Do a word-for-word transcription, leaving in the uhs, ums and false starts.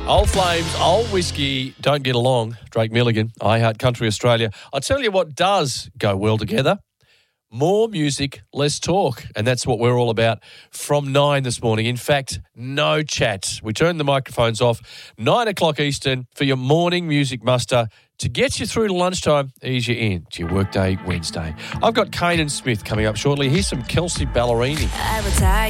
Old Flames, Old Whiskey don't get along. Drake Milligan, I Heart Country Australia. I'll tell you what does go well together. More music, less talk. And that's what we're all about from nine this morning. In fact, no chat. We turn the microphones off. Nine o'clock Eastern for your morning music muster to get you through to lunchtime, ease you in to your workday Wednesday. I've got Kane and Smith coming up shortly. Here's some Kelsey Ballerini.